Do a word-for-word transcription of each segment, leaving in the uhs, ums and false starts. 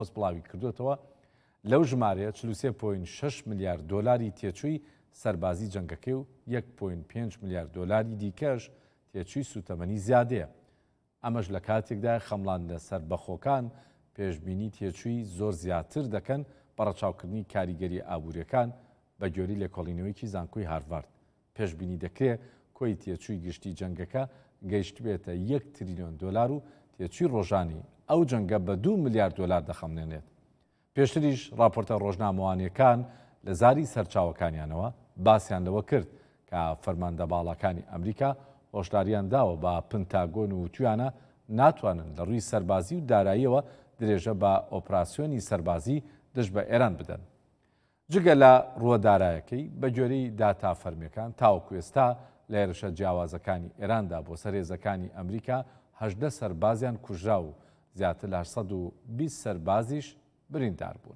بڵاوی کردوێتەوە لەو ژمارەیە چل و سێ پۆینت شەش ملیارد دۆلاری تێچووی سەربازی جەنگەکەی و یەک پۆینت پێنج ملیارد دۆلاری دیکەش تێچووی سوتەمەنی زیادەیە. ئەمەش لە کاتێکدا خەمڵاندنە سەربەخۆکان پێشبینی تێچووی زۆر زیاتر دەکەن بە ڕەچاوکردنی کاریگەری ئابوووریەکان بە گوێری لێکۆڵینەوەیکی زانکۆی هارڤارد. پێشبینی دەکرێت کۆی تێچووی گشتی جەنگەکە گەیشت بێتە یەک تریلیۆن دۆلار و تێچووی ڕۆژانی ئەو جەنگە بە دوو ملیارد دۆلار دەخەمنێنێت. پێشتریش راپۆرتە ڕۆژنامەوانیەکان لە زاری سەرچاوەکانیانەوە باسییان لەوە کرد کە فەرماندە باڵەکانی ئەمریکا هۆشداریان داوە بە پنتاگۆن و تویانە ناتوانن لە ڕووی سەربازی و داراییەوە درێژە بە ئۆپراسیۆنی سەربازی دژ بە ئێران بدەن. جگە لە ڕوودارایەکەی بە گوێرەی داتا فەرمیەکان تاوەکو ئێستا لە هێرشە جیاوازەکانی ئێراندا بۆ سەرهێزەکانی ئەمریکا هەژدە سەربازیان کوژرا و زیاتر لە سەد و بیست سەربازیش بریندار بوون.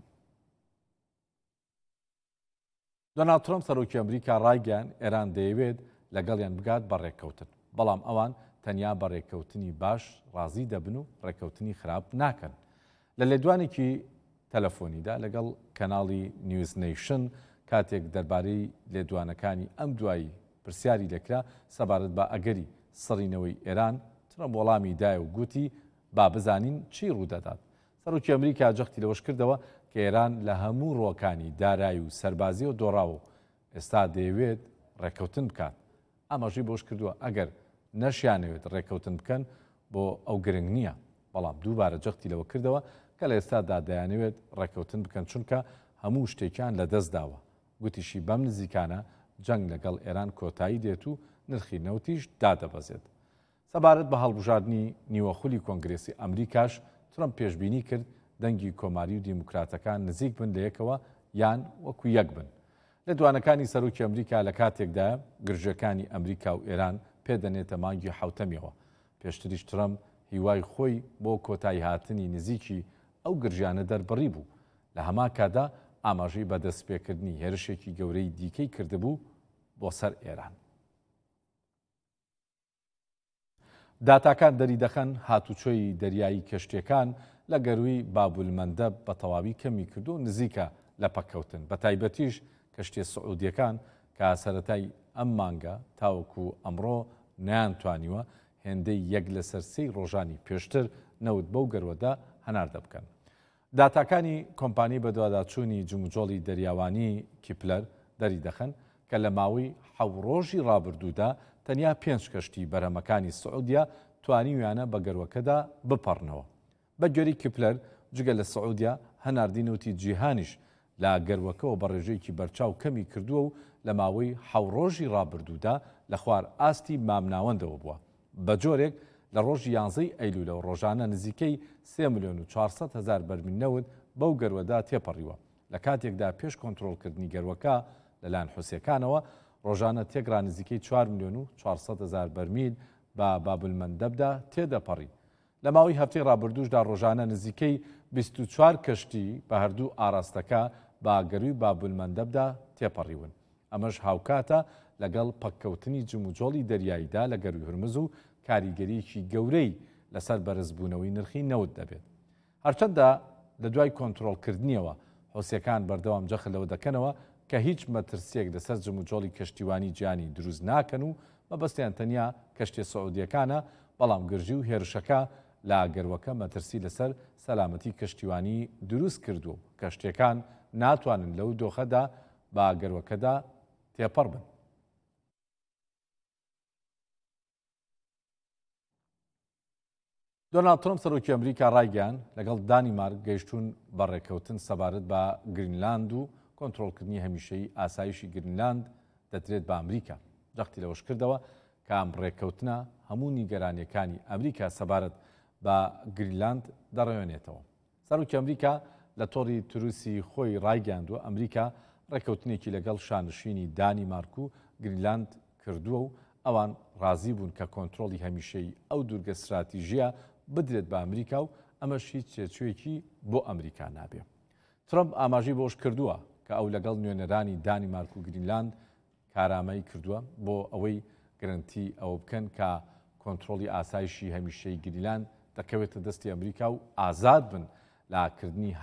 دۆناڵد ترۆمپ سەرۆکی ئەمریکا ڕایگەیاند ئێران دەیەوێت لەگەڵیان بگات بە ڕێککەوتن، بەڵام ئەوان تەنیا بە ڕێککەوتنی باش ڕازی دەبن و ڕێککەوتنی خراپ ناکەن. لە لێدوانێکی تەلەفۆنیدا لەگەڵ کەناڵی نیوز نیشن کاتێک دەربارەی لێدوانەکانی ئەم دوایی پرسیاری لەکرا سەبارەت بە ئەگەری سڕینەوەی ئێران، ترۆمپ وەڵامی دایە و گوتی با بزانین چی ڕوودەدات. سەرۆکی ئەمریکا جەختی لەوەش کردەوە کە ئێران لە هەموو ڕۆکانی دارایی و سەربازی و دۆڕاوە ئێستا دەیەوێت ڕێککەوتن بکات. ئاماژەی بۆش کردووە ئەگەر نەشیانەوێت ڕێککەوتن بکەن بۆ ئەو گرنگ نییە، بەڵام دووبارە جەختی لەوە کردەوە کە لە ئێستادا دەیانەوێت ڕێککەوتن بکەن چونکە هەموو شتێکیان لە دەست داوە. گوتیشی بەم نزیکانە جەنگ لەگەڵ ئێران کۆتایی دێت و نرخی نەوتیش دادەبەزێت. سەبارەت بە هەڵبژاردننی نیوەخولی کۆنگرێسی ئەمریکاش ترۆمپ پێشبینی کرد دەنگی کۆماری و دیموکراتەکان نزیک بن لە یەکەوە یان وەکو یەک بن. لە دوانەکانی سەرۆکی ئەمریکا لە کاتێکدا گرژەکانی ئەمریکا و ئێران پێدەنێتە مانگی حوتەمیەوە. پێشتریش ترۆمپ هیوای خۆی بۆ کۆتایی هاتنی نزیکی ئەو گرژانە دەربڕی بوو. لە هەمان کادا ئاماژەی بەدەستپێکردنی هێرشێکی گەورەی دیکەی کردبوو بۆ سەر ئێران. داتاکان دەری دەخەن هاتوچۆی دەریایی کەشتیەکان لە گەروی بابولمەندەب بە تەواوی کەمی کردو و نزیکە لە پەککەوتن، بە تایبەتیش کەشتێ سعودیەکان کە سەرەتای ئەم مانگە تاوەکو ئەمڕۆ نەیانتوانیوە هێندەی یەک لەسەر سێی ڕۆژانی پێشتر نەوت بەو گەروەدا هەناردە بکەن. داتاکانی کۆمپانی بەدواداچوونی جموجۆڵی دەریاوانی کیپلەر دەری دەخەن کە لە ماوەی حەو ڕۆژی ڕابردوودا تەنیا پێنج کەشتی بەرهەمەکانی سعودیا توانیویانە بە گەروەکەدا بپەڕنەوە. بە گوێری کیپلەر جگە لە سعودیا هەناردی نەوتی جیهانیش لە گەروەکەەوە بە ڕێژەیەکی بەرچاو کەمی کردووە و لە ماوەی حەو ڕۆژی ڕابردوودا لە خوار ئاستی مامناوەندەوە بووە. بە جۆرێک لە ڕۆژی یانزەی ئەیلولە ڕۆژانە نزیکەی سێ ملیۆن و چوارسەد هەزار بەرمیل نەوت بەو گەروەدا تێپەڕیوە. لە کاتێکدا پێش کۆنتڕۆڵکردنی گەروەکە لەلایەن حوسێکانەوە ڕۆژانە تێگرا نزیکەی چوار ملیۆن و چوارسەد هەزار بەرمیل بە بابولمەندەبدا تێدەپەڕی. لە ماوەی هەفتەی ڕابردووشدا ڕۆژانە نزیکەی بیست و چوار کەشتی بە هەردوو ئاراستەکە با گەروی بابولمەندەبدا تێپەڕیون. ئەمەش هاوکاتە لەگەڵ پەککەوتنی جموجۆڵی دەریاییدا لە گەروی هورمز و کاریگەریەکی گەورەی لەسەر بەرزبوونەوەی نرخی نەوت دەبێت. هەرچەندە لە دوای کۆنتڕۆڵکردنیەوە حوسیەکان بەردەوام جەخت لەوە دەکەنەوە کە هیچ مەترسیەک لەسەر جموجۆڵی کەشتیوانی گیانی دروست ناکەن و مەبەستیان تەنیا کەشتێ سعودیەکانە، بەڵام گرژی و هێرشەکە لا گەروەکە مەترسی لەسەر سەلامەتی کەشتیوانی دروست کردو و کەشتیەکان ناتوانن لەو دۆخەدا با گەروەکەدا تێپەڕ بن. دۆناڵد ترۆمپ سەرۆکی ئەمریکا ڕایگەیاند لەگەڵ دانیمارک گەیشتوون بە ڕێککەوتن سەبارەت بە گرینلاند و کۆنتڕۆڵکردنی هەمیشەیی ئاسایشی گرینلاند دەدرێت بە ئەمریکا. جەختی لەوەش کردەوە کە ئەم ڕێککەوتنە هەموو نیگەرانیەکانی ئەمریکا سەبارەت بە گرینلاند دەڕێوێنێتەوە. سەرۆکی ئەمریکا لە تۆڕی تروسی خۆی ڕایگەیاندووە ئەمریکا ڕێککەوتنێکی لەگەڵ شانشینی دانیمارک و گرینلاند کردووە و ئەوان ڕازی بوون کە کۆنتڕۆڵی هەمیشەیی ئەو دوورگە استراتیژیە بدرێت بە ئەمریکا و ئەمەش هیچ چێچوویەکی بۆ ئەمریکا نابێ. ترۆمپ ئاماژەی بۆش کردووە کە ئەو لەگەڵ نوێنەرانی دانیمارک و گرینلاند کارامەی کردووە بۆ ئەوەی گرنگی ئەوە بکەن کە کۆنتڕۆڵی ئاسایشی هەمیشەی گرینلاند دەکەوێتە دەستی ئەمریکا و ئازاد بن لاکردنی